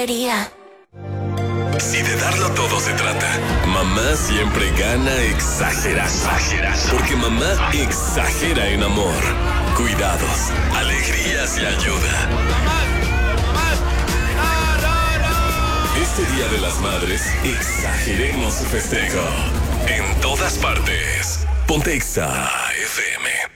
lotería. Si de darlo todo se trata, mamá siempre gana exagerando. Porque mamá exagera en amor, cuidados, alegrías y ayuda. Este Día de las Madres, exageremos su festejo. En todas partes. Ponte Exa FM.